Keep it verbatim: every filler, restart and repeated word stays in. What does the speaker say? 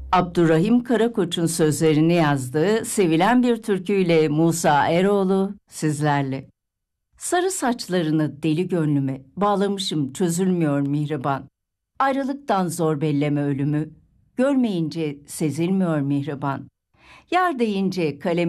Abdurrahim Karakoç'un sözlerini yazdığı sevilen bir türküyle Musa Eroğlu sizlerle. Sarı saçlarını deli gönlüme bağlamışım çözülmüyor mihriban. Ayrılıktan zor belleme ölümü, görmeyince sezilmiyor mihriban. Yar deyince kalem